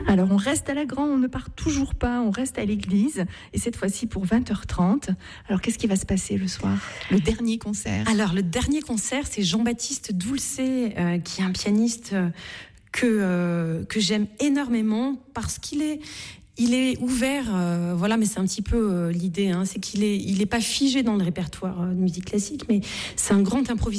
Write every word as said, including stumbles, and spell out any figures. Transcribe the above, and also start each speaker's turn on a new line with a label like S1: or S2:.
S1: Alors on reste à la Grand, on ne part toujours pas, on reste à l'église, et cette fois-ci pour vingt heures trente. Alors qu'est-ce qui va se passer le soir ? Le dernier concert.
S2: Alors le dernier concert, c'est Jean-Baptiste Doulcet, euh, qui est un pianiste euh, que, euh, que j'aime énormément parce qu'il est... Il est ouvert, euh, voilà, mais c'est un petit peu euh, l'idée, hein, c'est qu'il est, il est pas figé dans le répertoire euh, de musique classique, mais c'est un grand improvisateur.